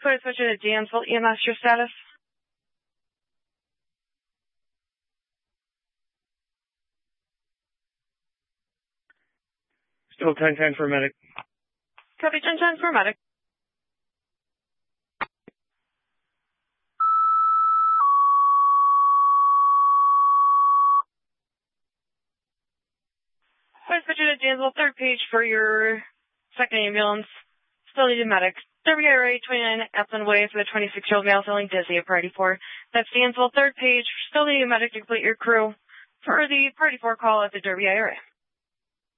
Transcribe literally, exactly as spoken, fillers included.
Code switch to Dansville E M S, your status? Still ten ten for medic. Copy ten ten for medic. Code switch to Dansville, third page for your second ambulance. Still needed medic. W R A twenty-nine Epson Way for the twenty-six-year-old male feeling dizzy at Party four. That's Dansville, third page. Still needed medic to complete your crew for the Party four call at the Derby I R A.